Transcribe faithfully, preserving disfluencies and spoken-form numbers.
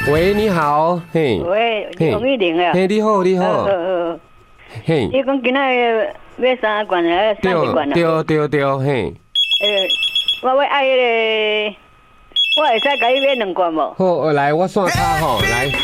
喂，你好，嘿， 喂， 嘿洪玉玲啊。 嘿，你好，你好， 呃呃， 嘿， 你讲今仔要三罐啊，三十罐啊？ 对对对，嘿。 诶，我要爱迄个，我会使甲你买两罐无？ 好，来，我算卡吼，来。